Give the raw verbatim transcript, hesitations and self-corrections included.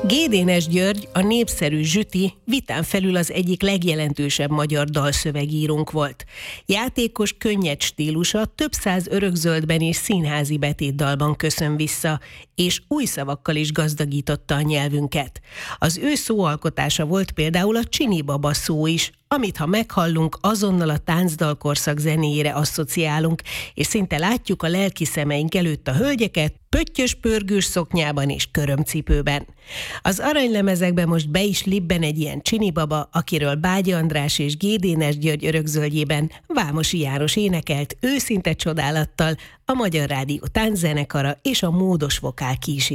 Gédénes György, a népszerű Zsüti vitán felül az egyik legjelentősebb magyar dalszövegírónk volt. Játékos, könnyed stílusa több száz örökzöldben és színházi betétdalban köszön vissza, és új szavakkal is gazdagította a nyelvünket. Az ő szóalkotása volt például a Csini Baba szó is, amit ha meghallunk, azonnal a táncdalkorszak zenéjére asszociálunk, és szinte látjuk a lelki szemeink előtt a hölgyeket, pöttyös pörgős szoknyában és körömcipőben. Az aranylemezekben most be is libben egy ilyen Csini Baba, akiről Bágyi András és Gédénes György örökzöldjében Vámosi János énekelt őszinte csodálattal, a Magyar Rádió tánczenekara és a módos vokál kíséretében.